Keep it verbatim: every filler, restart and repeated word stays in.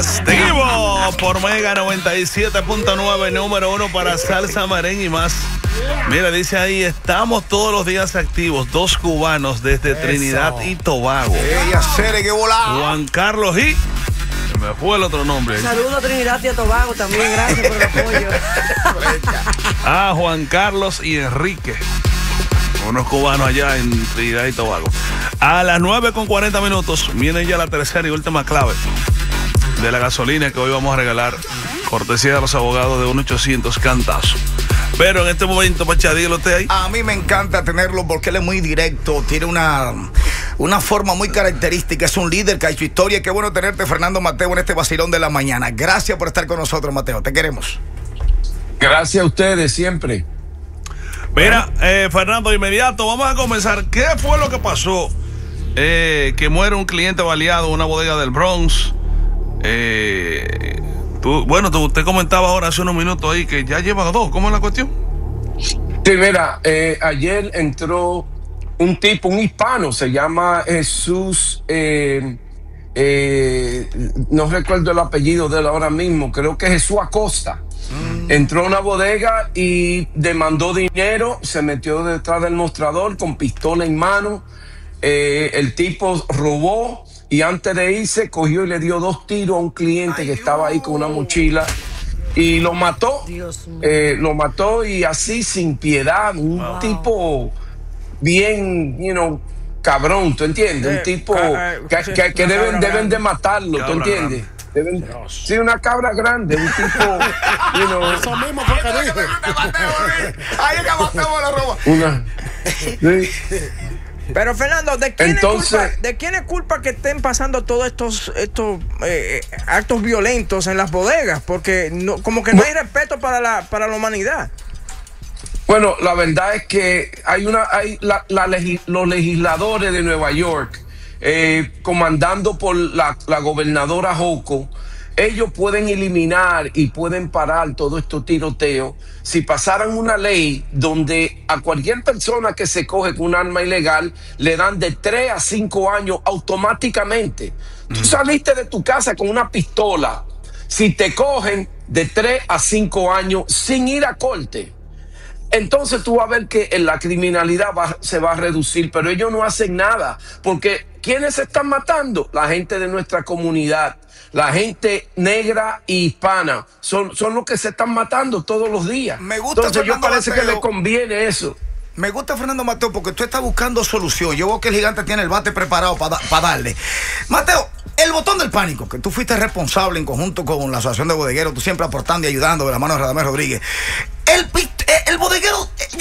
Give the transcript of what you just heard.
Activo por Mega noventa y siete punto nueve, número uno para salsa, merengue y más. Mira, dice ahí, estamos todos los días activos. Dos cubanos desde Eso. Trinidad y Tobago. Ella Cere, que volá. Juan Carlos y... me fue el otro nombre. Saludos a Trinidad y a Tobago también, gracias por el apoyo. Ah, Juan Carlos y Enrique. Unos cubanos allá en Trinidad y Tobago. A las nueve con cuarenta minutos viene ya la tercera y última clave de la gasolina que hoy vamos a regalar, cortesía de los abogados de uno ochocientos Cantazo. Pero en este momento, Pacha, dígalo usted ahí. A mí me encanta tenerlo porque él es muy directo, tiene una, una forma muy característica, es un líder que ha hecho historia. Qué bueno tenerte, Fernando Mateo, en este vacilón de la mañana. Gracias por estar con nosotros, Mateo, te queremos. Gracias a ustedes siempre. Mira, eh, Fernando, de inmediato vamos a comenzar. ¿Qué fue lo que pasó? Eh, que muere un cliente baleado en una bodega del Bronx. Eh, tú, bueno, tú, usted comentaba ahora hace unos minutos ahí que ya lleva dos. ¿Cómo es la cuestión? Sí, mira, eh, ayer entró un tipo, un hispano, se llama Jesús, eh, eh, no recuerdo el apellido de él ahora mismo, creo que Jesús Acosta. Mm. Entró a una bodega y demandó dinero, se metió detrás del mostrador con pistola en mano. Eh, el tipo robó y antes de irse cogió y le dio dos tiros a un cliente Ay, que estaba ahí con una mochila y lo mató. Eh, lo mató y así sin piedad. Un wow. tipo bien, you know, cabrón, ¿tú entiendes? Un tipo que, que, que deben, deben de matarlo, ¿tú entiendes? Deben, sí, una cabra grande, un tipo, you know, eso mismo fue que dije. Ahí es que matamos la ropa. Una, sí. Pero Fernando, ¿de quién, Entonces, es culpa, ¿de quién es culpa que estén pasando todos estos, estos eh, actos violentos en las bodegas? Porque no, como que no hay respeto para la, para la humanidad. Bueno, la verdad es que hay una, hay la, la legis, los legisladores de Nueva York, eh, comandando por la, la gobernadora Hochul, ellos pueden eliminar y pueden parar todo estos tiroteos si pasaran una ley donde a cualquier persona que se coge con un arma ilegal le dan de tres a cinco años automáticamente. Mm. Tú saliste de tu casa con una pistola, si te cogen de tres a cinco años sin ir a corte, entonces tú vas a ver que la criminalidad va, se va a reducir, pero ellos no hacen nada, porque ¿quiénes se están matando? La gente de nuestra comunidad. La gente negra y hispana son, son los que se están matando todos los días. Me gusta, Entonces yo parece Mateo, que le conviene eso. Me gusta, Fernando Mateo, porque tú estás buscando solución. Yo veo que el gigante tiene el bate preparado para da, pa darle. Mateo, el botón del pánico, que tú fuiste responsable en conjunto con la Asociación de Bodegueros, tú siempre aportando y ayudando de la mano de Radamés Rodríguez. El, el bodeguero